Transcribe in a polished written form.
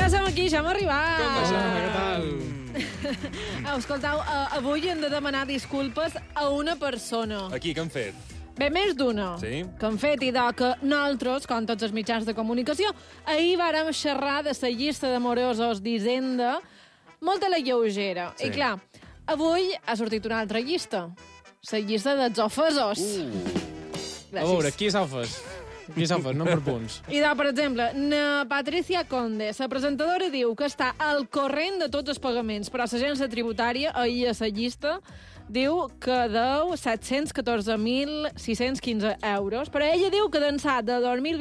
Ja som aquí, ja hem arribat. Com això? Què tal? Escoltau, avui hem de demanar disculpes a una persona. Aquí, què han fet? Bé, més d'una. Sí? Que han fet i que nosaltres, com tots els mitjans de comunicació, ahir vàrem xerrar de la llista de morosos d'Hisenda molt a la lleugera. Sí. I clar, avui ha sortit una altra llista. La llista dels ofesos. A veure, qui s'ofes? Qui s'ofes, no per punts. I per exemple, na Patricia Conde, la presentadora, diu que està al corrent de tots els pagaments, però l'agència tributària, ahir a la llista, diu que deu 714.615 euros. Però ella diu que d'ençà de 2020